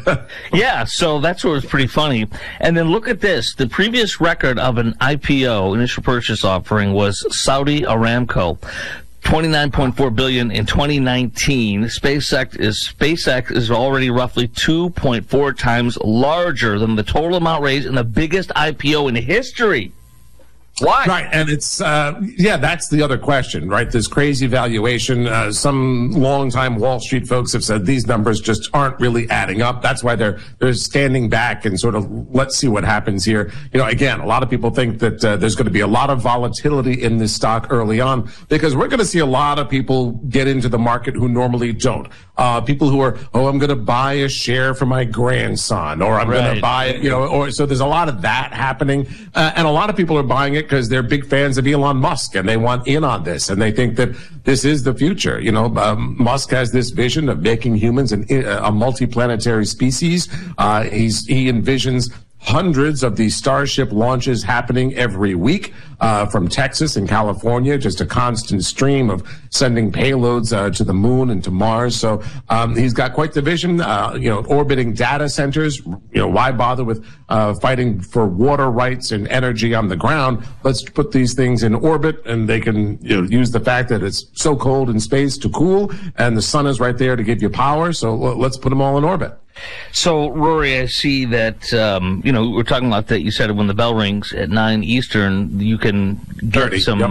Yeah, so that's what was pretty funny. And then look at this. The previous record of an IPO, initial purchase offering, was Saudi Aramco. $29.4 billion in 2019. SpaceX is already roughly 2.4 times larger than the total amount raised in the biggest IPO in history. Why? Right, and it's, that's the other question, right? This crazy valuation. Some longtime Wall Street folks have said these numbers just aren't really adding up. That's why they're standing back and sort of, let's see what happens here. Again, a lot of people think that there's going to be a lot of volatility in this stock early on because we're going to see a lot of people get into the market who normally don't. People who are, I'm going to buy a share for my grandson, or I'm going to buy it, so there's a lot of that happening. And a lot of people are buying it because they're big fans of Elon Musk and they want in on this and they think that this is the future. Musk has this vision of making humans a multiplanetary species. He envisions hundreds of these Starship launches happening every week from Texas and California, just a constant stream of sending payloads to the moon and to Mars. So he's got quite the vision, orbiting data centers. Why bother with fighting for water rights and energy on the ground? Let's put these things in orbit, and they can use the fact that it's so cold in space to cool, and the sun is right there to give you power. So let's put them all in orbit. So, Rory, I see that, we're talking about that. You said when the bell rings at 9 Eastern, you can get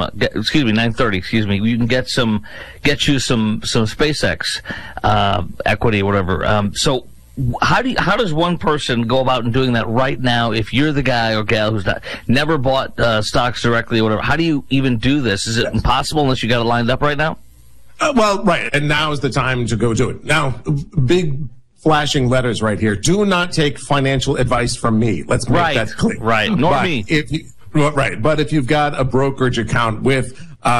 9:30, you can get you some SpaceX, equity or whatever. So how does one person go about and doing that right now if you're the guy or gal who's never bought, stocks directly or whatever? How do you even do this? Is it impossible unless you got it lined up right now? Right. And now is the time to go do it. Now, big flashing letters right here. Do not take financial advice from me. Let's make that clear. Right. Nor me. But if you've got a brokerage account with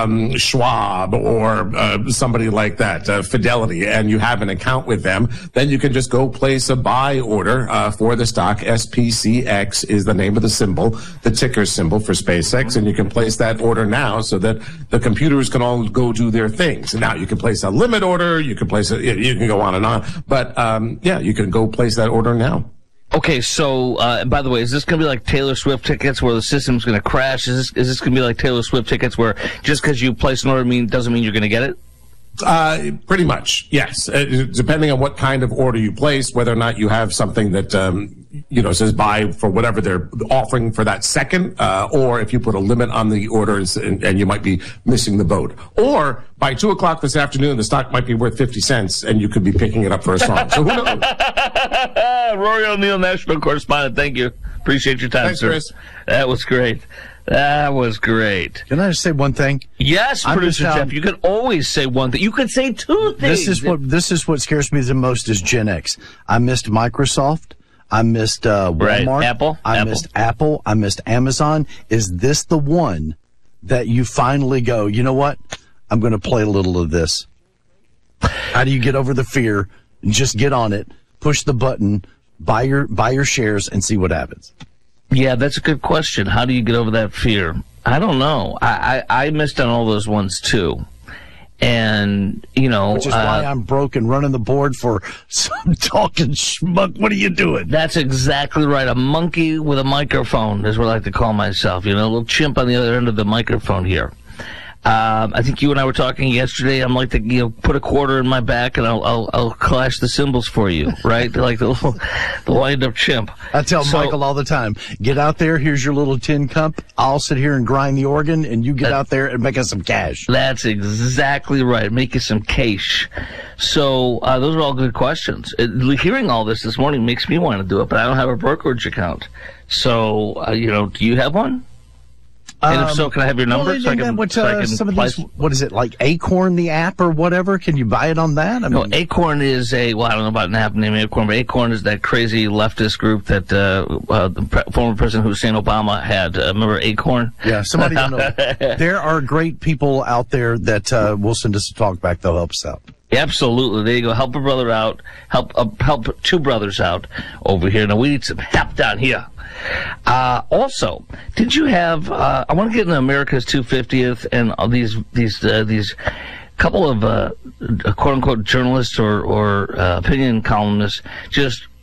Schwab or somebody like that, Fidelity, and you have an account with them, then you can just go place a buy order for the stock. SPCX is the name of the symbol, the ticker symbol for SpaceX, and you can place that order now so that the computers can all go do their things. And now you can place a limit order, you can go on and on, but you can go place that order now. Okay, so by the way, is this going to be like Taylor Swift tickets where the system's going to crash? Is this going to be like Taylor Swift tickets where just because you place an order doesn't mean you're going to get it? Pretty much, yes. Depending on what kind of order you place, whether or not you have something that says buy for whatever they're offering for that second, or if you put a limit on the orders and you might be missing the boat. Or by 2:00 this afternoon, the stock might be worth 50 cents and you could be picking it up for a song. So who knows? Rory O'Neill, national correspondent. Thank you. Appreciate your time, Thanks, sir. Chris. That was great. That was great. Can I just say one thing? Yes, Producer Jeff. You can always say one thing. You could say two things. This is what scares me the most is Gen X. I missed Microsoft. I missed Walmart. Apple. I missed Apple. I missed Amazon. Is this the one that you finally go, you know what? I'm going to play a little of this. How do you get over the fear? Just get on it. Push the button. Buy your shares and see what happens. Yeah, that's a good question. How do you get over that fear? I don't know. I missed on all those ones too. And, which is why I'm broke and running the board for some talking schmuck. What are you doing? That's exactly right. A monkey with a microphone is what I like to call myself. A little chimp on the other end of the microphone here. I think you and I were talking yesterday. I'm like to, put a quarter in my back and I'll clash the cymbals for you, right? Like the wind-up chimp. I tell Michael all the time, get out there, here's your little tin cup. I'll sit here and grind the organ and you get out there and make us some cash. That's exactly right. Make you some cash. So, those are all good questions. Hearing all this morning makes me want to do it, but I don't have a brokerage account. So, do you have one? And if so, can I have your number? What is it, like Acorn, the app or whatever? Can you buy it on that? No, Acorn is I don't know about an app named Acorn, but Acorn is that crazy leftist group that the former President Hussein Obama had. Remember Acorn? Yeah, somebody will know. There are great people out there that will send us a talk back. They'll help us out. Absolutely. There you go. Help a brother out. Help two brothers out over here. Now, we need some help down here. Also, did you have, I want to get into America's 250th and these couple of, quote unquote journalists or opinion columnists just